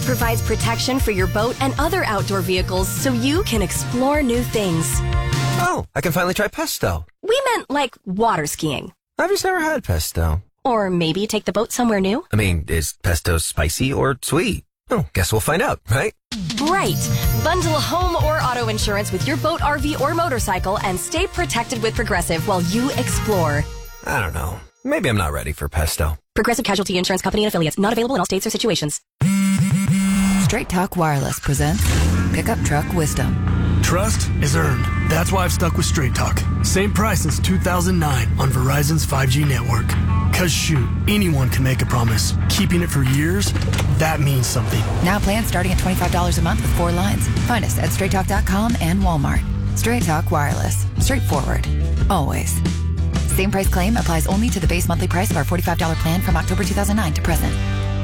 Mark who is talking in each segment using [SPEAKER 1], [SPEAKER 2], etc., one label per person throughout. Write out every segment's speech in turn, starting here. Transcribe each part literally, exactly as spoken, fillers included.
[SPEAKER 1] provides protection for your boat and other outdoor vehicles so you can explore new things.
[SPEAKER 2] Oh, I can finally try pesto.
[SPEAKER 1] We meant like water skiing.
[SPEAKER 2] I've just never had pesto.
[SPEAKER 1] Or maybe take the boat somewhere new.
[SPEAKER 2] I mean, is pesto spicy or sweet? Oh, guess we'll find out, right?
[SPEAKER 1] Right. Bundle home or auto insurance with your boat, R V, or motorcycle and stay protected with Progressive while you explore.
[SPEAKER 2] I don't know. Maybe I'm not ready for pesto.
[SPEAKER 1] Progressive Casualty Insurance Company and Affiliates. Not available in all states or situations.
[SPEAKER 3] Straight Talk Wireless presents Pickup Truck Wisdom.
[SPEAKER 4] Trust is earned. That's why I've stuck with Straight Talk. Same price since two thousand nine on Verizon's five G network. Cause shoot, anyone can make a promise. Keeping it for years, that means something.
[SPEAKER 3] Now plans starting at twenty-five dollars a month with four lines. Find us at straight talk dot com and Walmart. Straight Talk Wireless. Straightforward. Always. Same price claim applies only to the base monthly price of our forty-five dollars plan from October two thousand nine to present.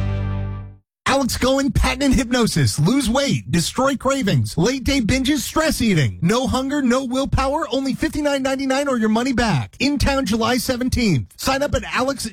[SPEAKER 5] Alex Goen Patent Hypnosis. Lose weight, destroy cravings, late day binges, stress eating. No hunger, no willpower, only fifty-nine ninety-nine or your money back. In town July seventeenth. Sign up at alex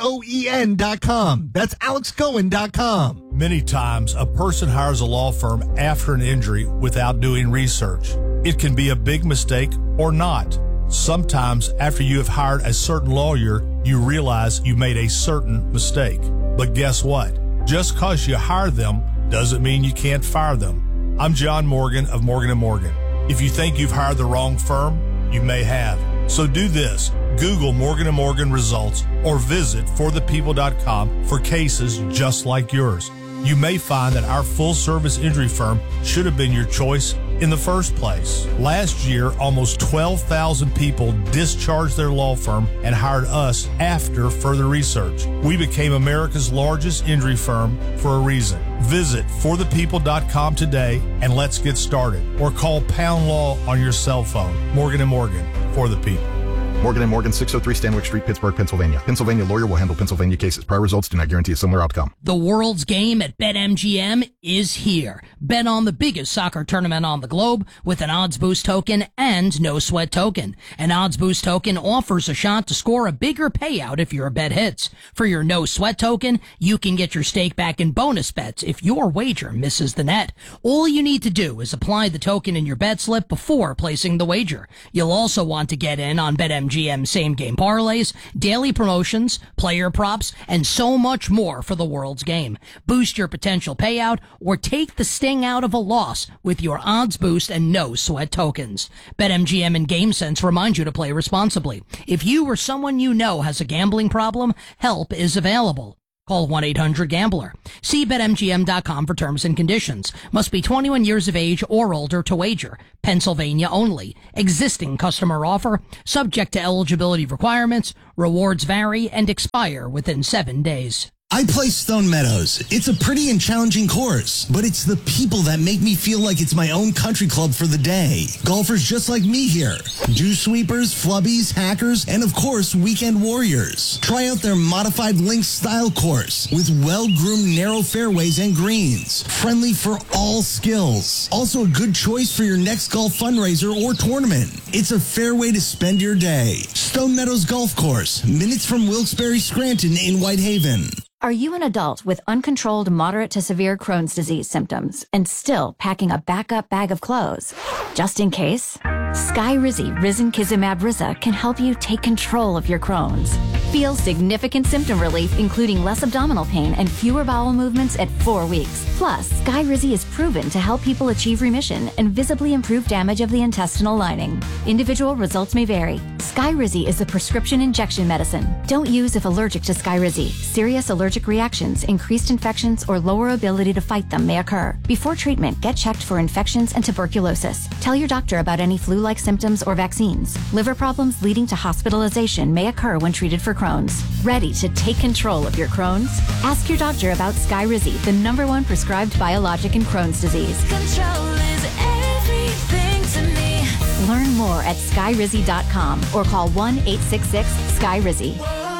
[SPEAKER 5] goen dot com. That's alex goen dot com.
[SPEAKER 6] Many times, a person hires a law firm after an injury without doing research. It can be a big mistake or not. Sometimes, after you have hired a certain lawyer, you realize you made a certain mistake. But guess what? Just because you hire them doesn't mean you can't fire them. I'm John Morgan of Morgan and Morgan. If you think you've hired the wrong firm, you may have. So do this. Google Morgan and Morgan results or visit for the people dot com for cases just like yours. You may find that our full-service injury firm should have been your choice in the first place. Last year, almost twelve thousand people discharged their law firm and hired us after further research. We became America's largest injury firm for a reason. Visit for the people dot com today and let's get started. Or call Pound Law on your cell phone. Morgan and Morgan, for the people.
[SPEAKER 7] Morgan and Morgan, six oh three Stanwyck Street, Pittsburgh, Pennsylvania. Pennsylvania lawyer will handle Pennsylvania cases. Prior results do not guarantee a similar outcome.
[SPEAKER 8] The world's game at BetMGM is here. Bet on the biggest soccer tournament on the globe with an Odds Boost token and no sweat token. An Odds Boost token offers a shot to score a bigger payout if your bet hits. For your no sweat token, you can get your stake back in bonus bets if your wager misses the net. All you need to do is apply the token in your bet slip before placing the wager. You'll also want to get in on BetMGM G M same-game parlays, daily promotions, player props, and so much more for the world's game. Boost your potential payout or take the sting out of a loss with your Odds Boost and no sweat tokens. BetMGM and GameSense remind you to play responsibly. If you or someone you know has a gambling problem, help is available. Call one eight hundred gambler. See bet M G M dot com for terms and conditions. Must be twenty-one years of age or older to wager. Pennsylvania only. Existing customer offer. Subject to eligibility requirements. Rewards vary and expire within seven days.
[SPEAKER 9] I play Stone Meadows. It's a pretty and challenging course, but it's the people that make me feel like it's my own country club for the day. Golfers just like me here. Dew sweepers, flubbies, hackers, and of course, weekend warriors. Try out their modified links style course with well-groomed narrow fairways and greens. Friendly for all skills. Also a good choice for your next golf fundraiser or tournament. It's a fair way to spend your day. Stone Meadows Golf Course, minutes from Wilkes-Barre Scranton in Whitehaven.
[SPEAKER 10] Are you an adult with uncontrolled moderate to severe Crohn's disease symptoms and still packing a backup bag of clothes? Just in case, Skyrizi Risankizumab Riza can help you take control of your Crohn's. Feel significant symptom relief, including less abdominal pain and fewer bowel movements at four weeks. Plus, Skyrizi is proven to help people achieve remission and visibly improve damage of the intestinal lining. Individual results may vary. Skyrizi is a prescription injection medicine. Don't use if allergic to Skyrizi. Serious allergic reactions, increased infections, or lower ability to fight them may occur. Before treatment, get checked for infections and tuberculosis. Tell your doctor about any flu-like symptoms or vaccines. Liver problems leading to hospitalization may occur when treated for Crohn's. Ready to take control of your Crohn's? Ask your doctor about Skyrizi, the number one prescribed biologic in Crohn's disease.
[SPEAKER 11] Control is everything to me.
[SPEAKER 10] Learn more at skyrizi dot com or call one eight six six sky rizi.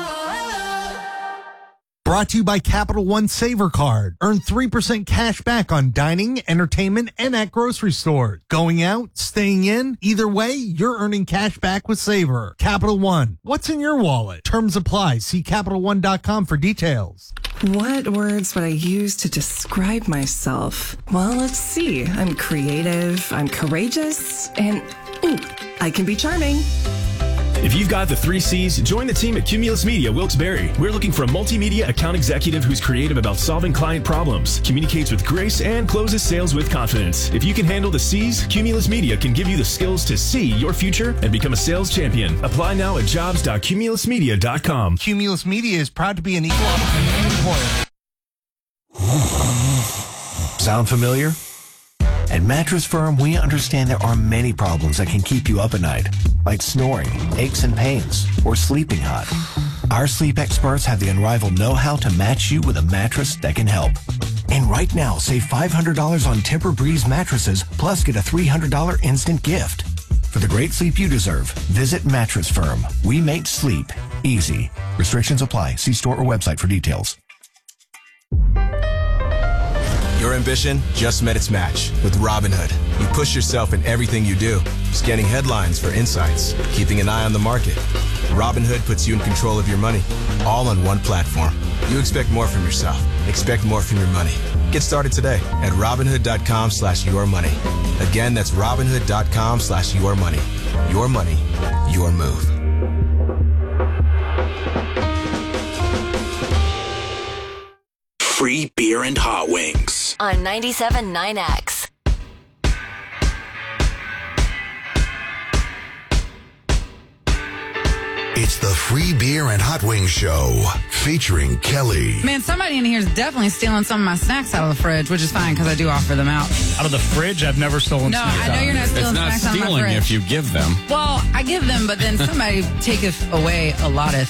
[SPEAKER 5] Brought to you by Capital One Saver Card. Earn three percent cash back on dining, entertainment, and at grocery stores. Going out, staying in, either way, you're earning cash back with Saver. Capital One. What's in your wallet? Terms apply. See Capital One dot com for details.
[SPEAKER 12] What words would I use to describe myself? Well, let's see. I'm creative, I'm courageous, and ooh, I can be charming.
[SPEAKER 13] If you've got the three C's, join the team at Cumulus Media Wilkes-Barre. We're looking for a multimedia account executive who's creative about solving client problems, communicates with grace, and closes sales with confidence. If you can handle the C's, Cumulus Media can give you the skills to see your future and become a sales champion. Apply now at jobs dot cumulus media dot com.
[SPEAKER 5] Cumulus Media is proud to be an equal opportunity employer.
[SPEAKER 14] Sound familiar? At Mattress Firm, we understand there are many problems that can keep you up at night, like snoring, aches and pains, or sleeping hot. Our sleep experts have the unrivaled know-how to match you with a mattress that can help. And right now, save five hundred dollars on Tempur-Breeze mattresses, plus get a three hundred dollars instant gift. For the great sleep you deserve, visit Mattress Firm. We make sleep easy. Restrictions apply. See store or website for details.
[SPEAKER 15] Your ambition just met its match with Robinhood. You push yourself in everything you do, scanning headlines for insights, keeping an eye on the market. Robinhood puts you in control of your money, all on one platform. You expect more from yourself. Expect more from your money. Get started today at Robinhood.com slash your money. Again, that's Robinhood.com slash your money. Your money, your move.
[SPEAKER 16] Free beer and hot wings.
[SPEAKER 1] On ninety-seven point nine X.
[SPEAKER 17] It's the Free Beer and Hot Wings Show, featuring Kelly.
[SPEAKER 18] Man, somebody in here is definitely stealing some of my snacks out of the fridge, which is fine because I do offer them out.
[SPEAKER 19] Out of the fridge? I've never stolen
[SPEAKER 18] No,
[SPEAKER 19] snacks
[SPEAKER 18] I know
[SPEAKER 19] out
[SPEAKER 18] you're
[SPEAKER 19] of
[SPEAKER 18] not
[SPEAKER 19] it.
[SPEAKER 18] stealing
[SPEAKER 20] It's not
[SPEAKER 18] snacks out of my
[SPEAKER 20] stealing
[SPEAKER 18] fridge.
[SPEAKER 20] if you give them.
[SPEAKER 18] Well, I give them, but then somebody taketh away a lotteth.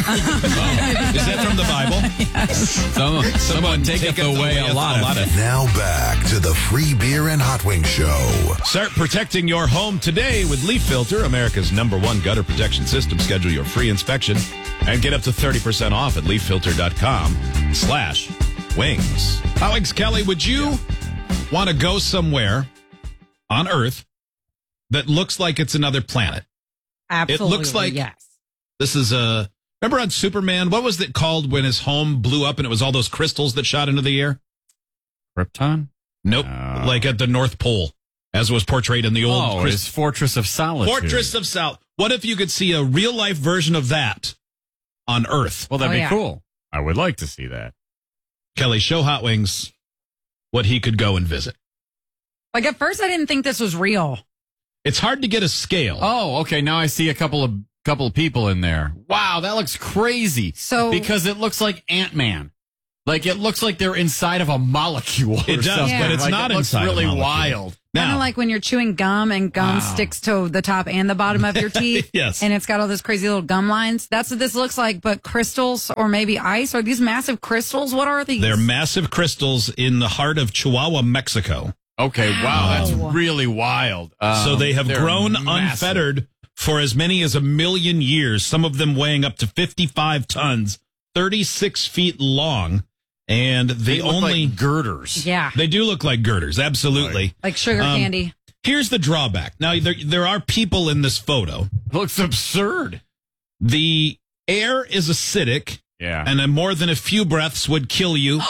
[SPEAKER 20] Is that from the Bible?
[SPEAKER 18] Yes.
[SPEAKER 20] Some, someone taketh away a lot of it.
[SPEAKER 17] Now back to the Free Beer and Hot Wings Show.
[SPEAKER 21] Start protecting your home today with Leaf Filter, America's number one gutter protection system. Schedule your free inspection and get up to thirty percent off at leaffilter.com slash wings. Alex Kelly, would you want to go somewhere on Earth that looks like it's another planet?
[SPEAKER 18] Absolutely,
[SPEAKER 21] It looks like
[SPEAKER 18] yes.
[SPEAKER 21] This is a... Remember on Superman, what was it called when his home blew up and it was all those crystals that shot into the air?
[SPEAKER 20] Krypton?
[SPEAKER 21] Nope.
[SPEAKER 20] Uh,
[SPEAKER 21] like at the North Pole, as was portrayed in the old...
[SPEAKER 20] Oh,
[SPEAKER 21] Chris-
[SPEAKER 20] it's Fortress of Solitude.
[SPEAKER 21] Fortress of Solitude. What if you could see a real-life version of that on Earth?
[SPEAKER 20] Well, that'd
[SPEAKER 18] Oh,
[SPEAKER 20] be
[SPEAKER 18] yeah.
[SPEAKER 20] cool. I would like to see that.
[SPEAKER 21] Kelly, show Hot Wings what he could go and visit.
[SPEAKER 18] Like at first, I didn't think this was real.
[SPEAKER 21] It's hard to get a scale.
[SPEAKER 20] Oh, okay. Now I see a couple of couple of people in there. Wow, that looks crazy.
[SPEAKER 18] So
[SPEAKER 20] because it looks like Ant-Man. Like it looks like they're inside of a molecule.
[SPEAKER 21] It
[SPEAKER 20] or
[SPEAKER 21] does,
[SPEAKER 20] something.
[SPEAKER 21] but it's
[SPEAKER 20] Like,
[SPEAKER 21] not
[SPEAKER 20] it looks
[SPEAKER 21] inside a
[SPEAKER 20] really
[SPEAKER 21] molecule.
[SPEAKER 20] wild.
[SPEAKER 18] Kind
[SPEAKER 21] Now,
[SPEAKER 18] of like when you're chewing gum and gum
[SPEAKER 20] Wow.
[SPEAKER 18] sticks to the top and the bottom of your teeth.
[SPEAKER 21] Yes.
[SPEAKER 18] And it's got all those crazy little gum lines. That's what this looks like, but crystals or maybe ice. Are these massive crystals? What are these?
[SPEAKER 21] they're massive crystals in the heart of Chihuahua, Mexico.
[SPEAKER 20] Okay, wow, that's
[SPEAKER 18] Wow.
[SPEAKER 20] really wild. Um,
[SPEAKER 21] so they have
[SPEAKER 20] they're
[SPEAKER 21] grown
[SPEAKER 20] massive.
[SPEAKER 21] unfettered for as many as a million years, some of them weighing up to fifty-five tons, thirty-six feet long. And they,
[SPEAKER 20] They look
[SPEAKER 21] only
[SPEAKER 20] like girders.
[SPEAKER 18] Yeah.
[SPEAKER 21] They do look like girders, absolutely.
[SPEAKER 18] Like sugar
[SPEAKER 21] Um,
[SPEAKER 18] candy.
[SPEAKER 21] Here's the drawback. Now, there, there are people in this photo.
[SPEAKER 20] It looks absurd.
[SPEAKER 21] The air is acidic,
[SPEAKER 20] Yeah.
[SPEAKER 21] and then more than a few breaths would kill you.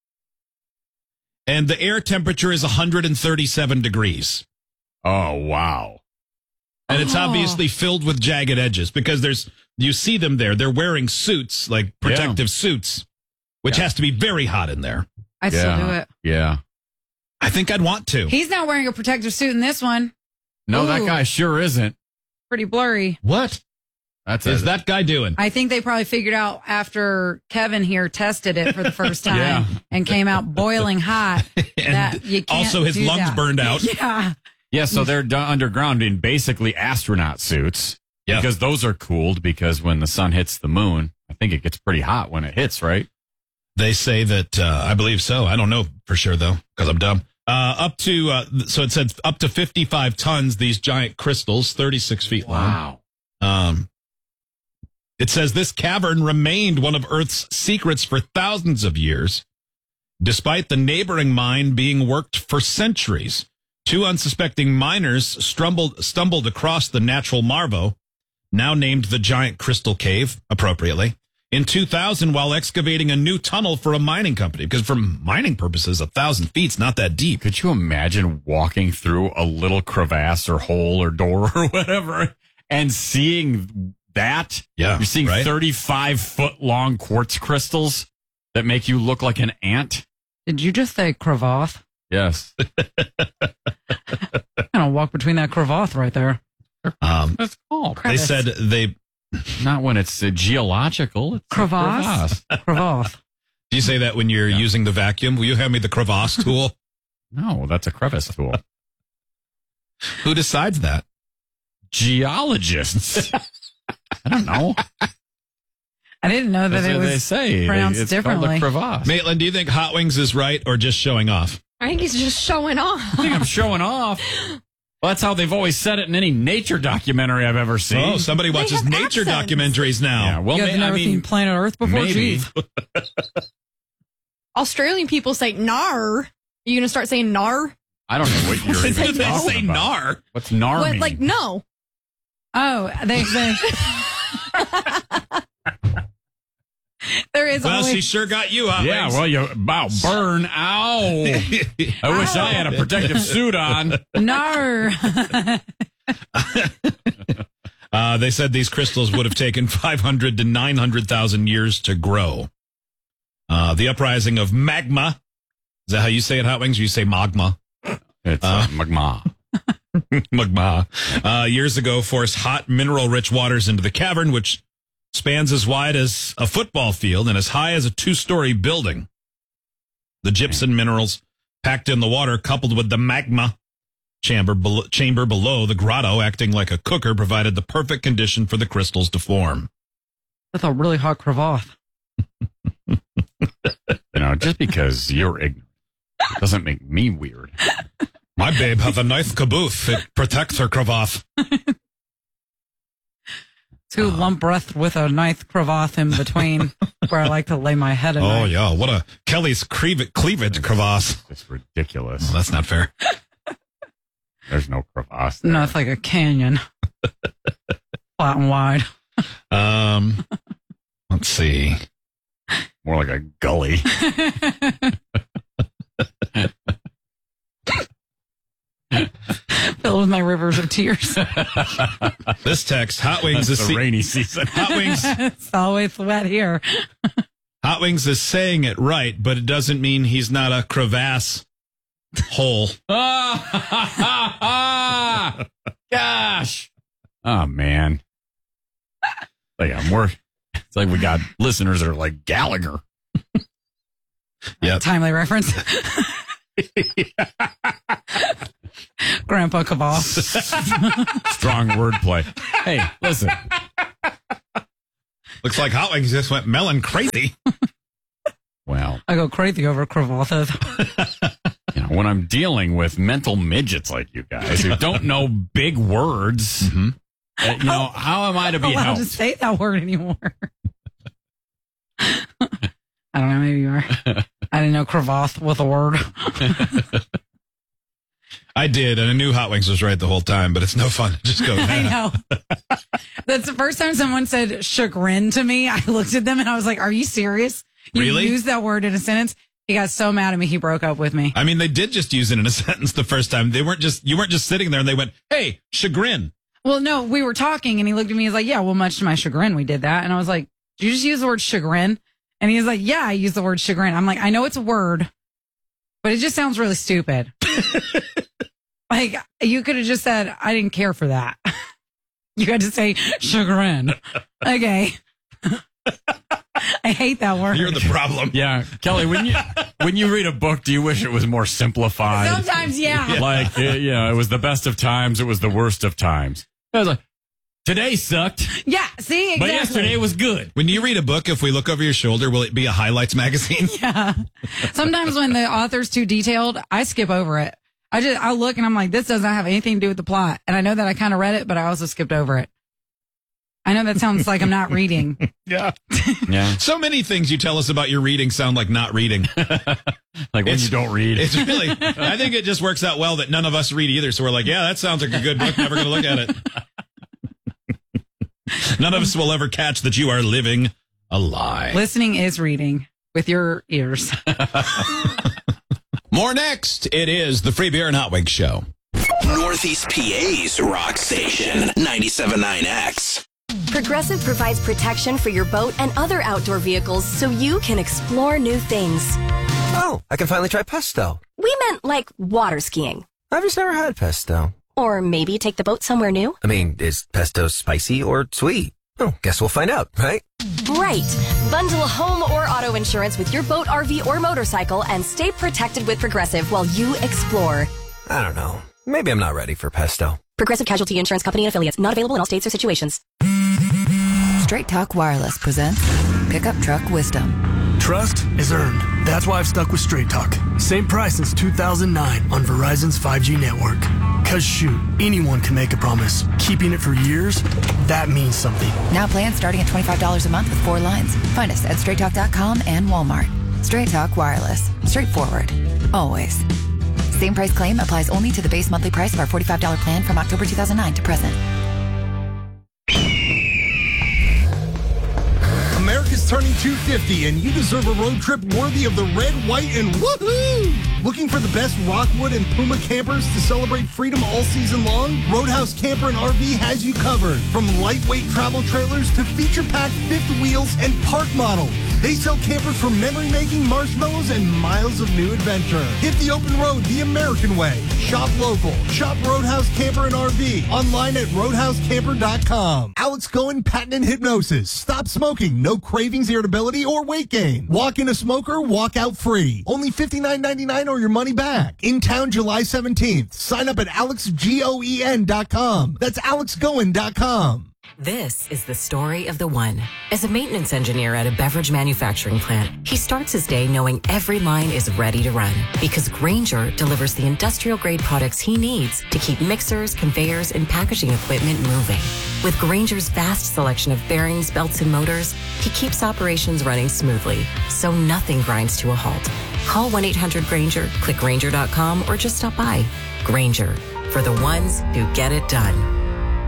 [SPEAKER 21] And the air temperature is one hundred thirty-seven degrees.
[SPEAKER 20] Oh, wow.
[SPEAKER 21] And it's
[SPEAKER 18] Oh.
[SPEAKER 21] obviously filled with jagged edges because there's, you see them there. They're wearing suits, like protective suits, which
[SPEAKER 20] Yeah.
[SPEAKER 21] has to be very hot in there.
[SPEAKER 18] I'd
[SPEAKER 20] yeah.
[SPEAKER 18] still do it.
[SPEAKER 20] Yeah.
[SPEAKER 21] I think I'd want to.
[SPEAKER 18] He's not wearing a protective suit in this one.
[SPEAKER 20] No, that
[SPEAKER 18] Ooh.
[SPEAKER 20] guy sure isn't.
[SPEAKER 18] Pretty blurry.
[SPEAKER 21] What
[SPEAKER 20] That's
[SPEAKER 21] is
[SPEAKER 20] a,
[SPEAKER 21] that guy doing?
[SPEAKER 18] I think they probably figured out after Kevin here tested it for the first time
[SPEAKER 20] Yeah.
[SPEAKER 18] and came out boiling hot.
[SPEAKER 21] And
[SPEAKER 18] that you can't
[SPEAKER 21] also his
[SPEAKER 18] do
[SPEAKER 21] lungs
[SPEAKER 18] that.
[SPEAKER 21] burned out.
[SPEAKER 18] Yeah.
[SPEAKER 20] Yeah, so they're d- underground in basically astronaut suits.
[SPEAKER 21] Yeah.
[SPEAKER 20] Because those are cooled because when the sun hits the moon, I think it gets pretty hot when it hits, right?
[SPEAKER 21] They say that, uh, I believe so. I don't know for sure, though, because I'm dumb. Uh, up to, uh, so it says up to fifty-five tons, these giant crystals, thirty-six feet long.
[SPEAKER 20] Wow.
[SPEAKER 21] Um, it says this cavern remained one of Earth's secrets for thousands of years, despite the neighboring mine being worked for centuries. Two unsuspecting miners stumbled, stumbled across the natural marvel, now named the Giant Crystal Cave, appropriately, in two thousand while excavating a new tunnel for a mining company. Because for mining purposes, a thousand feet's not that deep.
[SPEAKER 20] Could you imagine walking through a little crevasse or hole or door or whatever and seeing that?
[SPEAKER 21] Yeah,
[SPEAKER 20] you're seeing
[SPEAKER 21] right?
[SPEAKER 20] thirty-five foot long quartz crystals that make you look like an ant.
[SPEAKER 18] Did you just say crevasse?
[SPEAKER 20] Yes.
[SPEAKER 18] I'm gonna walk between that crevasse right there.
[SPEAKER 21] Um,
[SPEAKER 20] That's called.
[SPEAKER 21] they said they
[SPEAKER 20] not when it's uh, geological. It's
[SPEAKER 18] Crevasse.
[SPEAKER 20] crevasse.
[SPEAKER 18] Crevasse.
[SPEAKER 21] Do you say that when you're
[SPEAKER 20] Yeah.
[SPEAKER 21] using the vacuum? Will you hand me the crevasse tool?
[SPEAKER 20] No, that's a crevice tool.
[SPEAKER 21] Who decides that?
[SPEAKER 20] Geologists. I don't know.
[SPEAKER 18] I didn't know that
[SPEAKER 20] That's
[SPEAKER 18] it
[SPEAKER 20] what
[SPEAKER 18] was
[SPEAKER 20] they say.
[SPEAKER 18] pronounced
[SPEAKER 20] it's
[SPEAKER 18] differently.
[SPEAKER 20] called a crevasse.
[SPEAKER 21] Maitland, do you think Hot Wings is right or just showing off?
[SPEAKER 2] I think he's just showing off.
[SPEAKER 20] I think I'm showing off. Well, that's how they've always said it in any nature documentary I've ever seen.
[SPEAKER 21] Oh, somebody watches
[SPEAKER 2] have
[SPEAKER 21] nature
[SPEAKER 2] accents.
[SPEAKER 21] documentaries now.
[SPEAKER 20] Yeah, well,
[SPEAKER 18] You guys
[SPEAKER 20] may-
[SPEAKER 18] never
[SPEAKER 20] I mean,
[SPEAKER 18] seen Planet Earth before?
[SPEAKER 20] maybe.
[SPEAKER 18] Jeez.
[SPEAKER 2] Australian people say nar. Are you going to start saying nar?
[SPEAKER 20] I don't know what you're
[SPEAKER 21] When
[SPEAKER 20] even
[SPEAKER 21] do they
[SPEAKER 20] talking
[SPEAKER 21] say
[SPEAKER 20] about.
[SPEAKER 21] nar?
[SPEAKER 20] What's nar
[SPEAKER 2] What,
[SPEAKER 20] mean?
[SPEAKER 2] like, no.
[SPEAKER 18] Oh, they say there is
[SPEAKER 21] Well,
[SPEAKER 18] always
[SPEAKER 21] she sure got you, Hot
[SPEAKER 20] yeah,
[SPEAKER 21] Wings.
[SPEAKER 20] well, you wow, burn, ow! I wish I had a protective suit on.
[SPEAKER 18] no.
[SPEAKER 21] Uh, they said these crystals would have taken five hundred to nine hundred thousand years to grow. Uh, the uprising of magma. Is that how you say it, Hot Wings? Or you say magma?
[SPEAKER 20] It's uh, magma.
[SPEAKER 21] magma. Uh, years ago, forced hot mineral-rich waters into the cavern, which spans as wide as a football field and as high as a two-story building. The gypsum minerals packed in the water, coupled with the magma chamber below, chamber below the grotto, acting like a cooker, provided the perfect condition for the crystals to form.
[SPEAKER 18] That's a really hot crevasse.
[SPEAKER 20] You know, just because you're ignorant doesn't make me weird.
[SPEAKER 21] My babe has a nice caboose. It protects her crevasse.
[SPEAKER 18] Two lump breath with a nice crevasse in between where I like to lay my head at
[SPEAKER 21] Oh,
[SPEAKER 18] night.
[SPEAKER 21] yeah. What a Kelly's cleavage, cleavage crevasse.
[SPEAKER 20] It's ridiculous.
[SPEAKER 21] Well, that's not fair.
[SPEAKER 20] There's no crevasse there.
[SPEAKER 18] No, it's like a canyon. Flat and wide.
[SPEAKER 21] Um, let's see.
[SPEAKER 20] More like a gully.
[SPEAKER 18] Filled with my rivers of tears.
[SPEAKER 21] This text, Hot Wings is
[SPEAKER 20] It's the
[SPEAKER 21] se-
[SPEAKER 20] rainy season.
[SPEAKER 21] Hot Wings.
[SPEAKER 18] It's always wet here.
[SPEAKER 21] Hot Wings is saying it right, but it doesn't mean he's not a crevasse hole.
[SPEAKER 20] Gosh. Oh, man. Like, I'm work. It's like we got listeners that are like Gallagher.
[SPEAKER 21] Yeah.
[SPEAKER 18] Timely reference. Grandpa Caboss.
[SPEAKER 20] Strong wordplay. Hey, listen.
[SPEAKER 21] Looks like Hot Wings just went melon crazy.
[SPEAKER 20] Well,
[SPEAKER 18] I go crazy over crevasses.
[SPEAKER 20] you know, when I'm dealing with mental midgets like you guys who don't know big words,
[SPEAKER 21] Mm-hmm.
[SPEAKER 20] uh, you know, how am I to be
[SPEAKER 18] allowed
[SPEAKER 20] helped?
[SPEAKER 18] to say that word anymore. I don't know, maybe you are. I didn't know crevasse was a word.
[SPEAKER 21] I did, and I knew Hot Wings was right the whole time, but it's no fun to just go.
[SPEAKER 18] I know. That's the first time someone said chagrin to me. I looked at them and I was like, are you serious? You
[SPEAKER 21] Really?
[SPEAKER 18] used that word in a sentence? He got so mad at me, he broke up with me.
[SPEAKER 21] I mean, they did just use it in a sentence the first time. They weren't just, you weren't just sitting there and they went, hey, chagrin.
[SPEAKER 18] Well, no, we were talking and he looked at me. He's like, yeah, well, much to my chagrin, we did that. And I was like, did you just use the word chagrin? And he's like, yeah, I used the word chagrin. I'm like, I know it's a word, but it just sounds really stupid. Like, you could have just said, I didn't care for that. You had to say chagrin. Okay. I hate that word.
[SPEAKER 21] You're the problem.
[SPEAKER 20] Yeah, Kelly, when you when you read a book, do you wish it was more simplified?
[SPEAKER 18] Sometimes, yeah.
[SPEAKER 20] Like, it, you know, it was the best of times, it was the worst of times. I was like, today sucked,
[SPEAKER 18] Yeah, see, exactly.
[SPEAKER 20] but yesterday was good.
[SPEAKER 21] When you read a book, if we look over your shoulder, will it be a highlights magazine?
[SPEAKER 18] Yeah. Sometimes when the author's too detailed, I skip over it. I just, I look and I'm like, this doesn't have anything to do with the plot. And I know that I kind of read it, but I also skipped over it. I know that sounds like I'm not reading.
[SPEAKER 21] Yeah.
[SPEAKER 20] Yeah.
[SPEAKER 21] So many things you tell us about your reading sound like not reading.
[SPEAKER 20] Like when
[SPEAKER 21] It's-
[SPEAKER 20] you don't read.
[SPEAKER 21] It's really, I think it just works out well that none of us read either. So we're like, yeah, that sounds like a good book. Never going to look at it. None of us will ever catch that you are living A lie.
[SPEAKER 18] Listening is reading with your ears.
[SPEAKER 21] More next. It is the Free Beer and Hot Wings Show.
[SPEAKER 16] Northeast P A's rock station, ninety-seven point nine X.
[SPEAKER 1] Progressive provides protection for your boat and other outdoor vehicles so you can explore new things.
[SPEAKER 4] Oh, I can finally try pesto.
[SPEAKER 1] We meant like water skiing.
[SPEAKER 4] I've just never had pesto.
[SPEAKER 1] Or maybe take the boat somewhere new.
[SPEAKER 4] I mean, is pesto spicy or sweet? Oh, guess we'll find out, right?
[SPEAKER 1] Right. Bundle home or auto insurance with your boat, R V, or motorcycle and stay protected with Progressive while you explore.
[SPEAKER 4] I don't know. Maybe I'm not ready for pesto.
[SPEAKER 1] Progressive Casualty Insurance Company and affiliates. Not available in all states or situations.
[SPEAKER 3] Straight Talk Wireless presents Pickup Truck Wisdom.
[SPEAKER 22] Trust is earned. That's why I've stuck with Straight Talk. Same price since two thousand nine on Verizon's five G network. Cause shoot, anyone can make a promise. Keeping it for years, that means something.
[SPEAKER 3] Now plans starting at twenty-five dollars a month with four lines. Find us at straight talk dot com and Walmart. Straight Talk Wireless. Straightforward. Always. Same price claim applies only to the base monthly price of our forty-five dollars plan from October two thousand nine to present.
[SPEAKER 5] America's turning two fifty, and you deserve a road trip worthy of the red, white, and woohoo! Looking for the best Rockwood and Puma campers to celebrate freedom all season long? Roadhouse Camper and R V has you covered. From lightweight travel trailers to feature-packed fifth wheels and park models. They sell campers for memory-making, marshmallows, and miles of new adventure. Hit the open road the American way. Shop local. Shop Roadhouse Camper and R V. Online at roadhouse camper dot com. Alex Cohen, Patent and Hypnosis. Stop smoking. No cravings, irritability, or weight gain. Walk in a smoker, walk out free. Only fifty-nine ninety-nine or your money back. In town July seventeenth. Sign up at alex goen dot com. That's alex goen dot com.
[SPEAKER 23] This is the story of the one. As a maintenance engineer at a beverage manufacturing plant, he starts his day knowing every line is ready to run because Grainger delivers the industrial-grade products he needs to keep mixers, conveyors, and packaging equipment moving. With Grainger's vast selection of bearings, belts, and motors, he keeps operations running smoothly, so nothing grinds to a halt. Call one eight hundred Grainger, click Grainger dot com, or just stop by. Grainger, for the ones who get it done.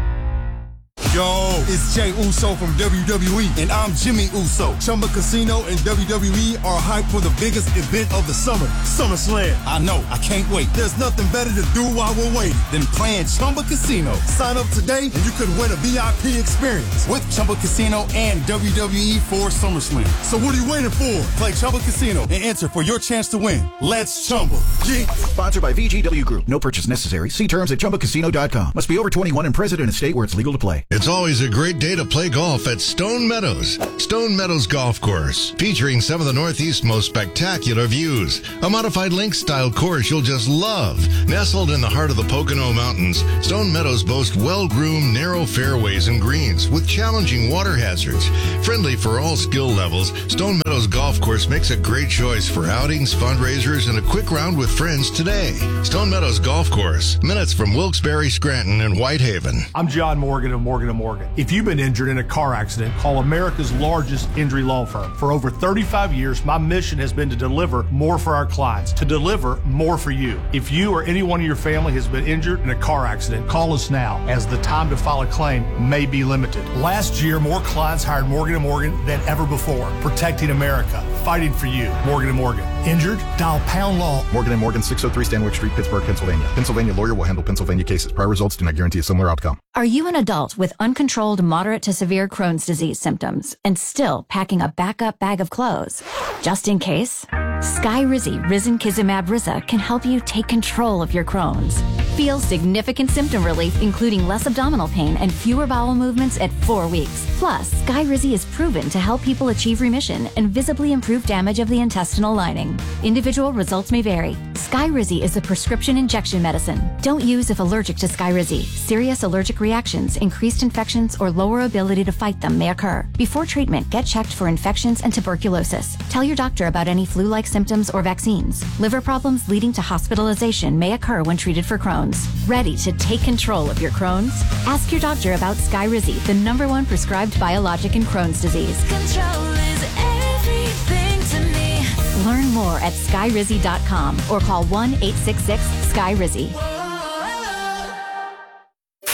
[SPEAKER 24] Yo, it's Jay Uso from W W E, and I'm Jimmy Uso. Chumba Casino and W W E are hyped for the biggest event of the summer, SummerSlam. I know, I can't wait. There's nothing better to do while we're waiting than playing Chumba Casino. Sign up today and you could win a V I P experience with Chumba Casino and W W E for SummerSlam. So what are you waiting for? Play Chumba Casino and enter for your chance to win. Let's Chumba. Yeah.
[SPEAKER 25] Sponsored by V G W Group. No purchase necessary. See terms at chumba casino dot com. Must be over twenty-one and present in a state where it's legal to play.
[SPEAKER 26] It's always a great day to play golf at Stone Meadows. Stone Meadows Golf Course, featuring some of the Northeast's most spectacular views. A modified link-style course you'll just love. Nestled in the heart of the Pocono Mountains, Stone Meadows boasts well-groomed, narrow fairways and greens with challenging water hazards. Friendly for all skill levels, Stone Meadows Golf Course makes a great choice for outings, fundraisers, and a quick round with friends today. Stone Meadows Golf Course, minutes from Wilkes-Barre, Scranton, and Whitehaven.
[SPEAKER 27] I'm John Morgan of Morgan and Morgan. If you've been injured in a car accident, call America's largest injury law firm. For over thirty-five years, my mission has been to deliver more for our clients, to deliver more for you. If you or anyone in your family has been injured in a car accident, call us now, as the time to file a claim may be limited. Last year, more clients hired Morgan and Morgan than ever before, protecting America, fighting for you. Morgan and Morgan. Injured? Dial pound law.
[SPEAKER 7] Morgan and Morgan, six oh three Stanwick Street, Pittsburgh, Pennsylvania. Pennsylvania lawyer will handle Pennsylvania cases. Prior results do not guarantee a similar outcome.
[SPEAKER 10] Are you an adult with uncontrolled moderate to severe Crohn's disease symptoms and still packing a backup bag of clothes? Just in case, Skyrizi Risankizumab Riza can help you take control of your Crohn's. Feel significant symptom relief, including less abdominal pain and fewer bowel movements at four weeks. Plus, Skyrizi is proven to help people achieve remission and visibly improve damage of the intestinal lining. Individual results may vary. Skyrizi is a prescription injection medicine. Don't use if allergic to Skyrizi. Serious allergic reactions, increased infections, or lower ability to fight them may occur. Before treatment, get checked for infections and tuberculosis. Tell your doctor about any flu-like symptoms or vaccines. Liver problems leading to hospitalization may occur when treated for Crohn's. Ready to take control of your Crohn's? Ask your doctor about Skyrizi, the number one prescribed biologic in Crohn's disease.
[SPEAKER 11] Control is everything to me.
[SPEAKER 10] Learn more at skyrizi dot com or call one eight six six, S K Y R I Z I.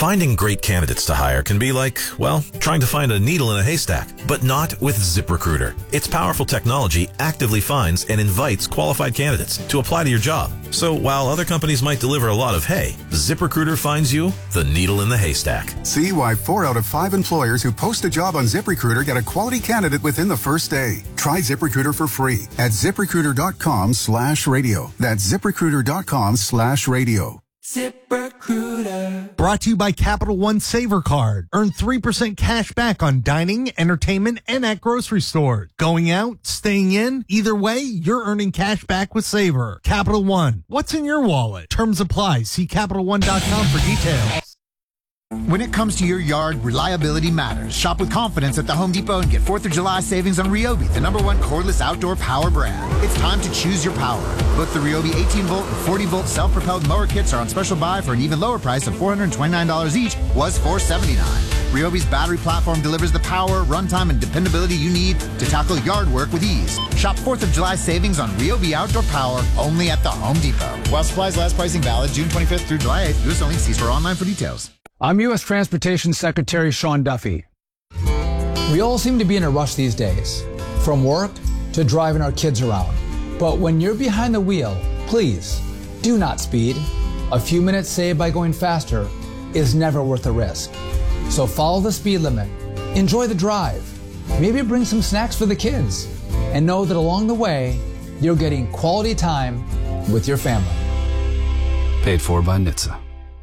[SPEAKER 6] Finding great candidates to hire can be like, well, trying to find a needle in a haystack, but not with ZipRecruiter. Its powerful technology actively finds and invites qualified candidates to apply to your job. So while other companies might deliver a lot of hay, ZipRecruiter finds you the needle in the haystack.
[SPEAKER 8] See why four out of five employers who post a job on ZipRecruiter get a quality candidate within the first day. Try ZipRecruiter for free at ZipRecruiter.com slash radio. That's ZipRecruiter.com slash radio.
[SPEAKER 5] ZipRecruiter. Brought to you by Capital One Saver Card. Earn three percent cash back on dining, entertainment, and at grocery stores. Going out, staying in, either way, you're earning cash back with Saver. Capital One. What's in your wallet? Terms apply. See Capital One dot com for details.
[SPEAKER 9] When it comes to your yard, reliability matters. Shop with confidence at the Home Depot and get fourth of July savings on Ryobi, the number one cordless outdoor power brand. It's time to choose your power. Both the Ryobi eighteen volt and forty volt self-propelled mower kits are on special buy for an even lower price of four hundred twenty-nine dollars each, was four hundred seventy-nine dollars. Ryobi's battery platform delivers the power, runtime, and dependability you need to tackle yard work with ease. Shop fourth of July savings on Ryobi outdoor power only at the Home Depot. While supplies last, pricing valid June twenty-fifth through July eighth. U S only. See store online for details.
[SPEAKER 12] I'm U S Transportation Secretary Sean Duffy. We all seem to be in a rush these days, from work to driving our kids around. But when you're behind the wheel, please do not speed. A few minutes saved by going faster is never worth the risk. So follow the speed limit, enjoy the drive, maybe bring some snacks for the kids, and know that along the way, you're getting quality time with your family.
[SPEAKER 13] Paid for by N H T S A.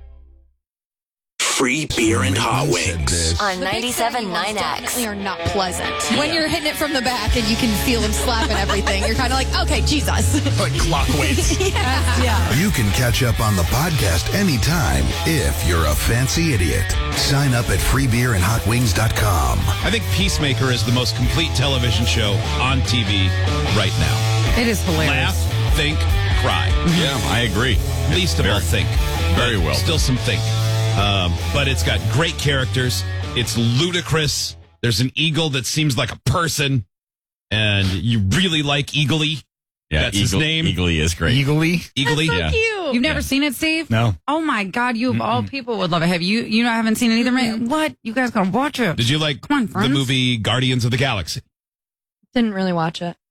[SPEAKER 16] Free beer and hot wings.
[SPEAKER 1] On ninety-seven point nine X.
[SPEAKER 2] Definitely are not pleasant. When you're hitting it from the back and you can feel them slapping everything, you're kind of like, okay, Jesus.
[SPEAKER 5] Like clock weights.
[SPEAKER 2] yeah. yeah.
[SPEAKER 17] You can catch up on the podcast anytime if you're a fancy idiot. Sign up at free beer and hot wings dot com.
[SPEAKER 21] I think Peacemaker is the most complete television show on T V right now.
[SPEAKER 18] It is hilarious.
[SPEAKER 21] Laugh, think, cry.
[SPEAKER 20] Yeah, I agree.
[SPEAKER 21] Least of
[SPEAKER 20] very,
[SPEAKER 21] all think.
[SPEAKER 20] Very well.
[SPEAKER 21] Still some think. Um, but it's got great characters. It's ludicrous. There's an eagle that seems like a person, and you really like Eagly.
[SPEAKER 20] Yeah,
[SPEAKER 21] that's
[SPEAKER 20] Eagle,
[SPEAKER 21] his name.
[SPEAKER 20] Eagly is great.
[SPEAKER 21] Eagly. Eagly.
[SPEAKER 18] That's so
[SPEAKER 21] yeah.
[SPEAKER 18] cute. You've never
[SPEAKER 21] Yeah.
[SPEAKER 18] seen it, Steve?
[SPEAKER 21] No.
[SPEAKER 18] Oh my God, you of Mm-mm. all people would love it. Have you? You know, haven't seen it either, man. What? You guys gotta watch it.
[SPEAKER 21] Did you like
[SPEAKER 18] Come on,
[SPEAKER 21] the
[SPEAKER 18] friends.
[SPEAKER 21] movie Guardians of the Galaxy?
[SPEAKER 2] Didn't really watch it.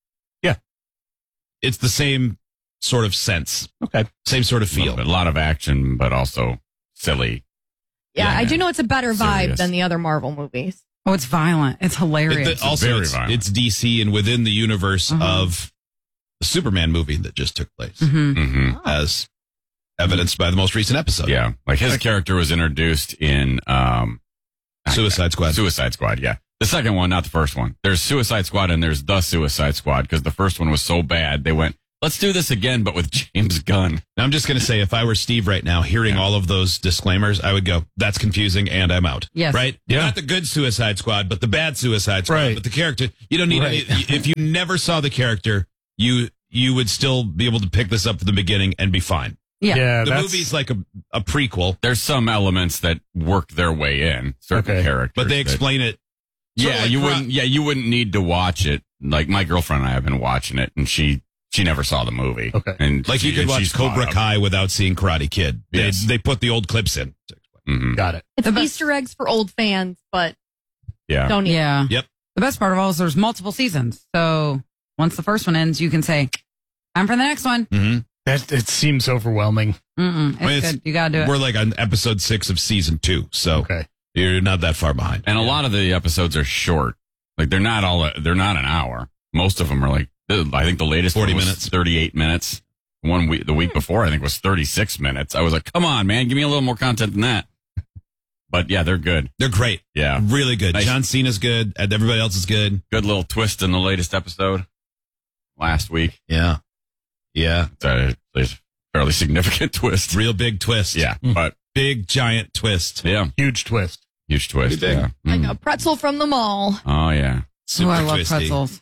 [SPEAKER 21] It's the same sort of sense.
[SPEAKER 20] Okay.
[SPEAKER 21] Same sort of
[SPEAKER 20] A little
[SPEAKER 21] feel.
[SPEAKER 20] bit, a lot of action, but also silly.
[SPEAKER 2] Yeah,
[SPEAKER 20] Yeah.
[SPEAKER 2] I do know it's a better vibe
[SPEAKER 20] Serious.
[SPEAKER 2] than the other Marvel movies.
[SPEAKER 18] Oh, it's violent. It's hilarious.
[SPEAKER 21] It- the- also,
[SPEAKER 20] very
[SPEAKER 21] it's,
[SPEAKER 20] violent.
[SPEAKER 21] it's D C and within the universe
[SPEAKER 18] Mhm.
[SPEAKER 21] of the Superman movie that just took place,
[SPEAKER 18] Mhm.
[SPEAKER 20] Mm-hmm.
[SPEAKER 21] as evidenced by the most recent episode.
[SPEAKER 20] Yeah, like his character was introduced in um,
[SPEAKER 21] Suicide Squad.
[SPEAKER 20] Suicide Squad, yeah. The second one, not the first one. There's Suicide Squad and there's The Suicide Squad because the first one was so bad. They went, let's do this again, but with James Gunn.
[SPEAKER 21] Now, I'm just going to say, if I were Steve right now, hearing
[SPEAKER 20] Yeah.
[SPEAKER 21] all of those disclaimers, I would go, that's confusing and I'm out.
[SPEAKER 18] Yes.
[SPEAKER 21] Right?
[SPEAKER 5] Yeah.
[SPEAKER 21] Not the good Suicide Squad, but the bad Suicide Squad.
[SPEAKER 5] Right.
[SPEAKER 21] But the character, you don't need
[SPEAKER 5] Right.
[SPEAKER 21] any, if you never saw the character, you you would still be able to pick this up from the beginning and be fine.
[SPEAKER 18] Yeah.
[SPEAKER 5] Yeah,
[SPEAKER 21] The
[SPEAKER 5] that's,
[SPEAKER 21] movie's like a, a prequel,
[SPEAKER 20] There's some elements that work their way in, certain
[SPEAKER 5] Okay.
[SPEAKER 20] characters.
[SPEAKER 21] but they
[SPEAKER 20] that-
[SPEAKER 21] explain it. sort of
[SPEAKER 20] yeah,
[SPEAKER 21] like
[SPEAKER 20] you
[SPEAKER 21] Cro-
[SPEAKER 20] wouldn't. Yeah, you wouldn't need to watch it. Like my girlfriend and I have been watching it, and she she never saw the movie.
[SPEAKER 5] Okay.
[SPEAKER 20] and
[SPEAKER 21] Like you
[SPEAKER 20] she-
[SPEAKER 21] could
[SPEAKER 20] and
[SPEAKER 21] watch
[SPEAKER 20] she's
[SPEAKER 21] Cobra
[SPEAKER 20] caught up.
[SPEAKER 21] Kai without seeing Karate Kid. They,
[SPEAKER 20] Yes.
[SPEAKER 21] they put the old clips in.
[SPEAKER 20] Mhm.
[SPEAKER 5] got it.
[SPEAKER 2] It's
[SPEAKER 18] The best-
[SPEAKER 2] Easter eggs for old fans, but
[SPEAKER 20] Yeah,
[SPEAKER 2] don't need
[SPEAKER 18] Yeah.
[SPEAKER 21] Yep.
[SPEAKER 18] The best part of all is there's multiple seasons. So once the first one ends, you can say, I'm for the next one.
[SPEAKER 21] Mm-hmm.
[SPEAKER 5] That it seems overwhelming.
[SPEAKER 18] Mm-mm. It's,
[SPEAKER 21] I mean, it's-
[SPEAKER 18] good. You got to do it.
[SPEAKER 21] We're like on episode six of season two, so
[SPEAKER 5] Okay.
[SPEAKER 21] you're not that far behind.
[SPEAKER 20] and a lot of the episodes are short. Like they're not all. They're not an hour. Most of them are like. I think the latest
[SPEAKER 21] forty
[SPEAKER 20] one was
[SPEAKER 21] minutes.
[SPEAKER 20] thirty-eight minutes. One week, the week before, I think was thirty-six minutes. I was like, come on, man, give me a little more content than that. But yeah, they're good.
[SPEAKER 21] They're great.
[SPEAKER 20] Yeah,
[SPEAKER 21] Really good.
[SPEAKER 20] Nice.
[SPEAKER 21] John Cena's good, and everybody else is good.
[SPEAKER 20] good little twist in the latest episode last week.
[SPEAKER 21] Yeah. Yeah.
[SPEAKER 20] It's a, it's a fairly significant twist.
[SPEAKER 21] Real big twist.
[SPEAKER 20] Yeah, but
[SPEAKER 21] Big, giant twist.
[SPEAKER 20] yeah,
[SPEAKER 5] Huge twist.
[SPEAKER 20] huge twist.
[SPEAKER 21] Pretty big.
[SPEAKER 20] Yeah.
[SPEAKER 2] like
[SPEAKER 20] Mm.
[SPEAKER 2] a pretzel from the mall.
[SPEAKER 20] Oh yeah,
[SPEAKER 21] Super
[SPEAKER 18] oh, I love
[SPEAKER 21] twisty.
[SPEAKER 18] pretzels.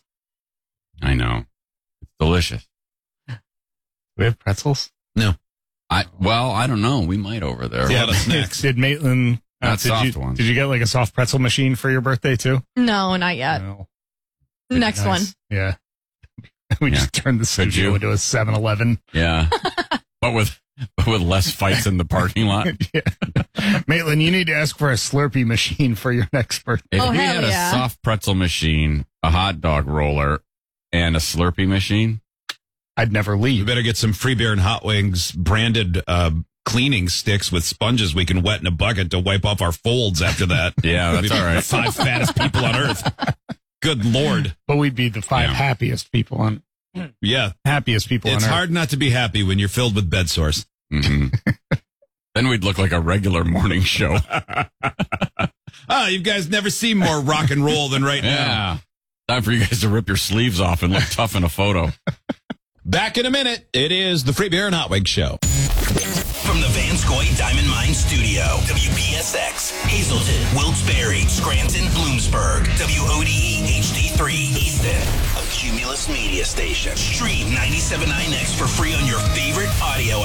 [SPEAKER 20] I know. It's delicious.
[SPEAKER 5] We have pretzels.
[SPEAKER 21] No.
[SPEAKER 20] I well, I don't know. We might over there.
[SPEAKER 21] Yeah, the snacks.
[SPEAKER 5] Did Maitland? Uh,
[SPEAKER 20] Not
[SPEAKER 5] did
[SPEAKER 20] soft
[SPEAKER 5] you,
[SPEAKER 20] ones.
[SPEAKER 5] Did you get like a soft pretzel machine for your birthday too?
[SPEAKER 2] No, not yet.
[SPEAKER 5] No.
[SPEAKER 2] Next
[SPEAKER 5] Nice.
[SPEAKER 2] one.
[SPEAKER 5] Yeah. We
[SPEAKER 20] Yeah.
[SPEAKER 5] just turned the
[SPEAKER 20] Could
[SPEAKER 5] studio
[SPEAKER 20] you?
[SPEAKER 5] into a seven eleven.
[SPEAKER 20] Yeah. but with but with With less fights in the parking lot.
[SPEAKER 3] Yeah. Maitland, you need to ask for a Slurpee machine for your next birthday.
[SPEAKER 20] If
[SPEAKER 2] Oh,
[SPEAKER 20] we
[SPEAKER 2] hell
[SPEAKER 20] had a
[SPEAKER 2] yeah.
[SPEAKER 20] soft pretzel machine, a hot dog roller, and a Slurpee machine,
[SPEAKER 3] I'd never
[SPEAKER 21] We
[SPEAKER 3] leave.
[SPEAKER 21] better get some Free Beer and Hot Wings branded uh, cleaning sticks with sponges we can wet in a bucket to wipe off our folds after that.
[SPEAKER 20] Yeah, that's
[SPEAKER 21] We'd be
[SPEAKER 20] all right.
[SPEAKER 21] The five fattest people on earth. Good Lord.
[SPEAKER 3] But we'd be the five
[SPEAKER 20] Yeah.
[SPEAKER 3] happiest people on
[SPEAKER 21] Yeah.
[SPEAKER 3] happiest people
[SPEAKER 21] It's
[SPEAKER 3] on earth.
[SPEAKER 21] hard not to be happy when you're filled with bed sores.
[SPEAKER 20] hmm then we'd look like a regular morning show.
[SPEAKER 21] Ah, you guys never seen more rock and roll than right now.
[SPEAKER 20] Yeah. Time for you guys to rip your sleeves off and look tough in a photo.
[SPEAKER 21] Back in a minute. It is the Free Beer and Hot Wings Show.
[SPEAKER 16] From the Vanscoy Diamond Mine Studio, W P S X, Hazleton, Wilkes-Barre, Scranton, Bloomsburg, W O D E H D three, Easton, a Cumulus media station. Stream ninety-seven point nine X for free on your favorite audio